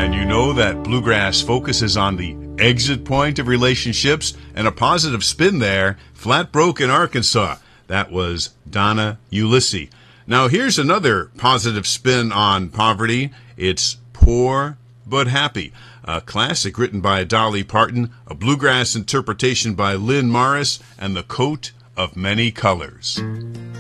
And you know that bluegrass focuses on the exit point of relationships, and a positive spin there, Flat Broke in Arkansas. That was Donna Ulysses. Now here's another positive spin on poverty. It's Poor But Happy, a classic written by Dolly Parton, a bluegrass interpretation by Lynn Morris, and The Coat of Many Colors.